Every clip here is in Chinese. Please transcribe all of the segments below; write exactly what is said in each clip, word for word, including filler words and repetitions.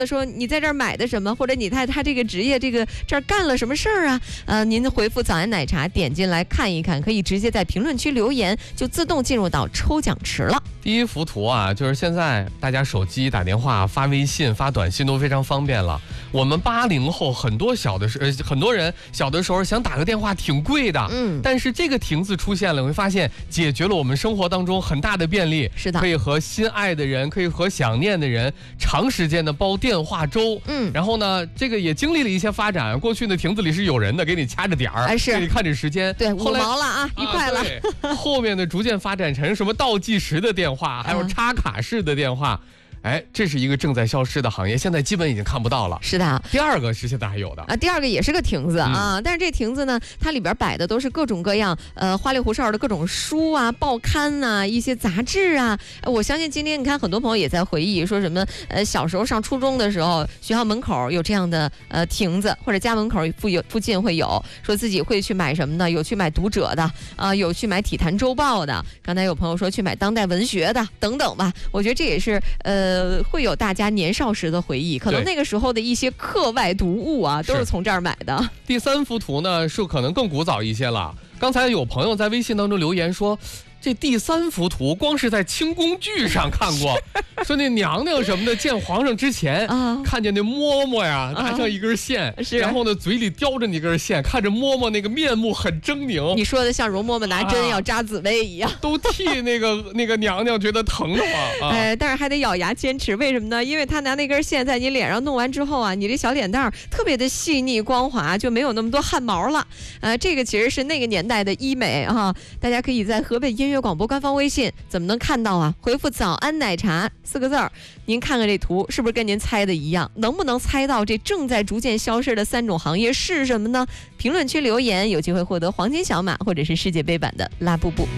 说你在这儿买的什么，或者你在他这个职业这个这儿干了什么事儿啊？呃，您回复早安奶茶，点进来看一看，可以直接在评论区留言，就自动进入到抽奖池了。 第一幅图啊，就是现在大家手机打电话、发微信、发短信都非常方便了。我们八零后很多小的时呃，很多人小的时候想打个电话挺贵的，嗯，但是这个亭子出现了，你会发现解决了我们生活当中很大的便利。 是的， 可以和心爱的人，可以和想念的人长时间的煲电话粥。嗯，然后呢，这个也经历了一些发展。过去呢，亭子里是有人的，给你掐着点儿， 是给你看着时间。 对，五毛了啊，一块了。 啊、后面呢，逐渐发展成什么倒计时的电话，还有插卡式的电话。哎，这是一个正在消失的行业，现在基本已经看不到了。 是的， 第二个是现在还有的啊，第二个也是个亭子啊，嗯、但是这亭子呢，它里边摆的都是各种各样呃花里胡哨的各种书啊、报刊呐、啊、一些杂志啊。我相信今天你看很多朋友也在回忆说什么呃小时候上初中的时候，学校门口有这样的呃亭子，或者家门口附有附近会有，说自己会去买什么呢？有去买读者的啊、呃，有去买体坛周报的。刚才有朋友说去买当代文学的等等吧。我觉得这也是呃。呃，会有大家年少时的回忆，可能那个时候的一些课外读物啊，都是从这儿买的。 第三幅图呢，是可能更古早一些了。刚才有朋友在微信当中留言说，这第三幅图光是在清宫剧上看过，说那娘娘什么的见皇上之前，啊、看见那嬷嬷呀拿上一根线，啊、然后呢嘴里叼着那根线，看着嬷嬷那个面目很狰狞。 你说的像容嬷嬷拿针要扎紫薇一样，啊、 都替那个那个娘娘觉得疼得慌。啊、 哎，但是还得咬牙坚持，为什么呢？因为他拿那根线在你脸上弄完之后啊，你这小脸蛋特别的细腻光滑，就没有那么多汗毛了。呃，这个其实是那个年代的医美啊，大家可以在河北音乐广播官方微信怎么能看到啊？回复早安奶茶四个字儿，您看看这图是不是跟您猜的一样？能不能猜到这正在逐渐消失的三种行业是什么呢？评论区留言，有机会获得黄金小马或者是世界杯版的拉布布。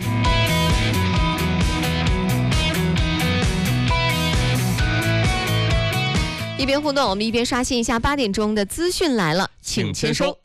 一边互动，我们一边刷新一下八点钟的资讯来了，请签收。